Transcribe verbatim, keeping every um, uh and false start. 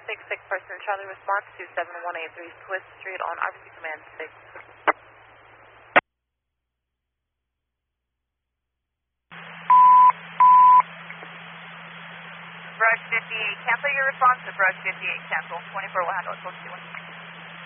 six six, person Charlie response to seven one eight three Swiss Street on R B C Command six. Brush fifty-eight, cancel your response to Brush fifty-eight, cancel, twenty-four will handle it, close to one.